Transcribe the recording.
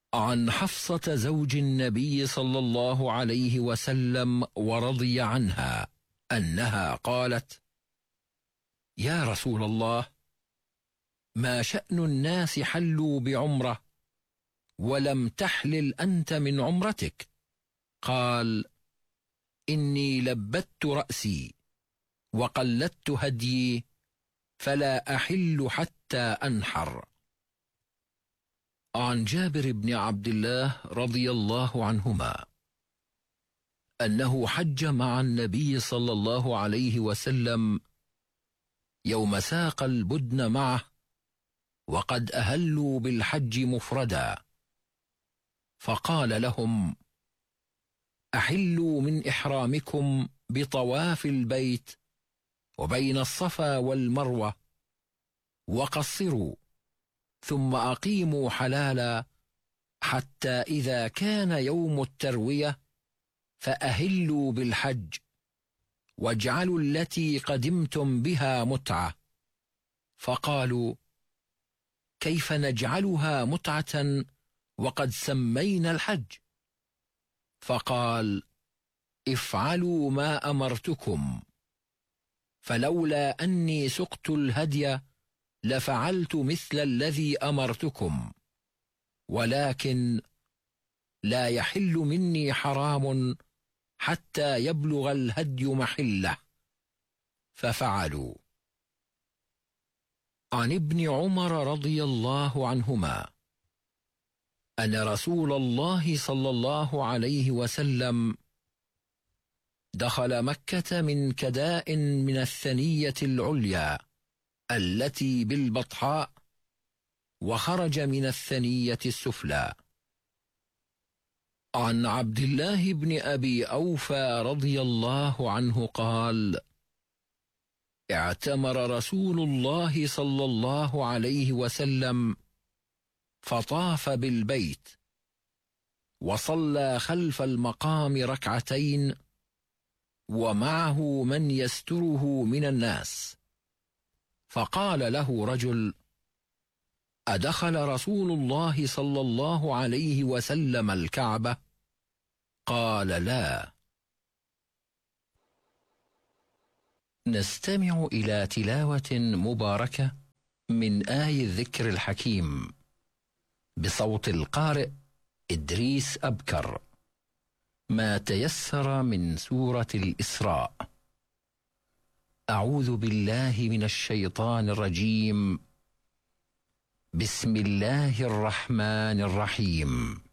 عن حفصة زوج النبي صلى الله عليه وسلم ورضي عنها أنها قالت: يا رسول الله، ما شأن الناس حلوا بعمرة ولم تحلل أنت من عمرتك؟ قال: إني لبت رأسي وقلدت هديي فلا أحل حتى أنحر. عن جابر بن عبد الله رضي الله عنهما أنه حج مع النبي صلى الله عليه وسلم يوم ساق البدن معه وقد أهلوا بالحج مفردا، فقال لهم: أحلوا من إحرامكم بطواف البيت وبين الصفا والمروة، وقصروا، ثم أقيموا حلالا حتى إذا كان يوم التروية فأهلوا بالحج، واجعلوا التي قدمتم بها متعة. فقالوا: كيف نجعلها متعة وقد سمينا الحج؟ فقال: افعلوا ما أمرتكم، فلولا أني سقت الهدي لفعلت مثل الذي أمرتكم، ولكن لا يحل مني حرام حتى يبلغ الهدي محله. ففعلوا. عن ابن عمر رضي الله عنهما أن رسول الله صلى الله عليه وسلم دخل مكة من كداء من الثنية العليا التي بالبطحاء، وخرج من الثنية السفلى. عن عبد الله بن أبي أوفى رضي الله عنه قال: اعتمر رسول الله صلى الله عليه وسلم فطاف بالبيت، وصلى خلف المقام ركعتين، ومعه من يستره من الناس. فقال له رجل: أدخل رسول الله صلى الله عليه وسلم الكعبة؟ قال: لا. نستمع إلى تلاوة مباركة من آي الذكر الحكيم بصوت القارئ إدريس أبكر، ما تيسر من سورة الإسراء. أعوذ بالله من الشيطان الرجيم. بسم الله الرحمن الرحيم.